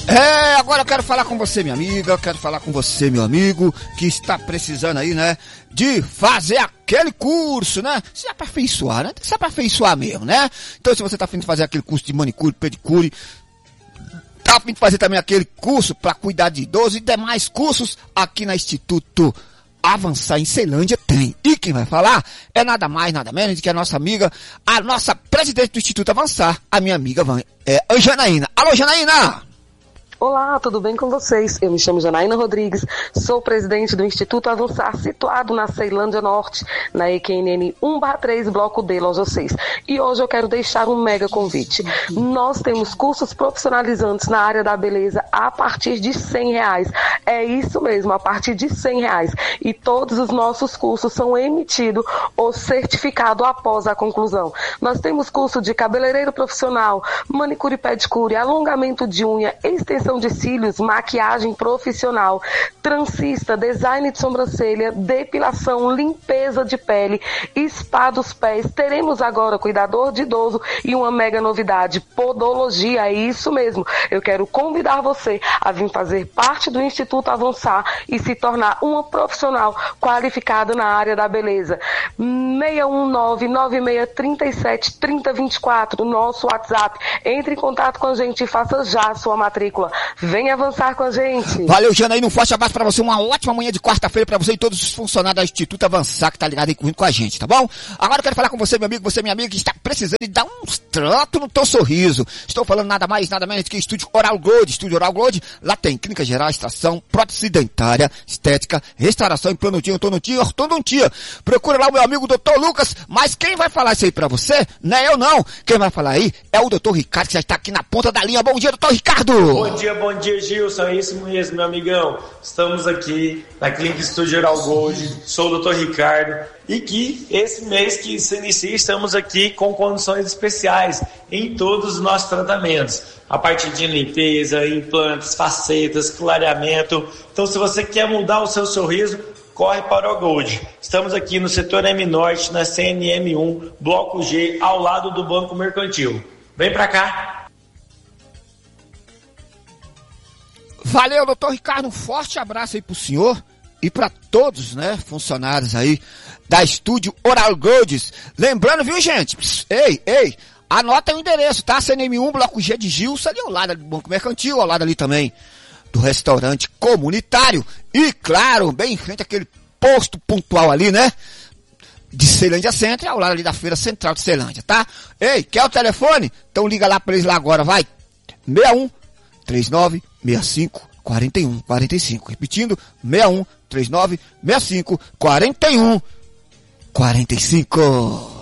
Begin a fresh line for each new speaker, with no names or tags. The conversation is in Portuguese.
Agora eu quero falar com você, minha amiga, eu quero falar com você, meu amigo, que está precisando aí, né, de fazer aquele curso, né, se aperfeiçoar, né, tem que se aperfeiçoar mesmo, né. Então se você está a fim de fazer aquele curso de manicure, pedicure, tá a fim de fazer também aquele curso para cuidar de idoso e demais cursos aqui na Instituto Avançar em Ceilândia tem. E quem vai falar é nada mais, nada menos do que a nossa amiga, a nossa presidente do Instituto Avançar, a minha amiga Janaína. Alô, Janaína!
Olá, tudo bem com vocês? Eu me chamo Janaína Rodrigues, sou presidente do Instituto Avançar, situado na Ceilândia Norte, na EQNN 1/3, Bloco D, Loja 6. E hoje eu quero deixar um mega convite. Nós temos cursos profissionalizantes na área da beleza a partir de R$100. É isso mesmo, a partir de R$100. E todos os nossos cursos são emitidos ou certificados após a conclusão. Nós temos curso de cabeleireiro profissional, manicure e pedicure, alongamento de unha, extensão de cílios, maquiagem profissional, transista, design de sobrancelha, depilação, limpeza de pele, spa dos pés. Teremos agora cuidador de idoso e uma mega novidade, podologia, é isso mesmo. Eu quero convidar você a vir fazer parte do Instituto Avançar e se tornar uma profissional qualificada na área da beleza. 619-9637-3024, nosso WhatsApp. Entre em contato com a gente e faça já a sua matrícula. Vem avançar com a gente.
Valeu, Janaína, um forte abraço pra você, uma ótima manhã de quarta-feira pra você e todos os funcionários do Instituto Avançar que tá ligado aí com a gente, tá bom? Agora eu quero falar com você, meu amigo, você, minha amiga, que está precisando de dar uns tratos no teu sorriso. Estou falando nada mais, nada menos que Estúdio Oral Gold. Estúdio Oral Gold, lá tem clínica geral, extração, prótese dentária, estética, restauração, implantodontia, ortodontia. Procura lá o meu amigo Dr. Lucas, mas quem vai falar isso aí pra você, não é eu não. Quem vai falar aí é o Dr. Ricardo, que já está aqui na ponta da linha. Bom dia, Dr. Ricardo!
Bom dia, Gilson, é isso mesmo, meu amigão. Estamos aqui na Clínica Estúdio Oral Gold, sou o Dr. Ricardo, e que esse mês que se inicia, estamos aqui com condições especiais em todos os nossos tratamentos, a partir de limpeza, implantes, facetas, clareamento. Então, se você quer mudar o seu sorriso, corre para o Gold. Estamos aqui no setor M Norte, na CNM1, Bloco G, ao lado do Banco Mercantil. Vem pra cá.
Valeu, doutor Ricardo, um forte abraço aí pro senhor e para todos, né, funcionários aí da Estúdio Oral Gold. Lembrando, viu, gente? Anota o endereço, tá? CNM1, Bloco G de Gilson, ali ao lado do Banco Mercantil, ao lado ali também do restaurante comunitário e, claro, bem em frente àquele posto pontual ali, né? De Ceilândia Centro, ao lado ali da Feira Central de Ceilândia, tá? Quer o telefone? Então liga lá pra eles lá agora, vai. 61 39 65 41 45. Repetindo, 61 39 65 41 45.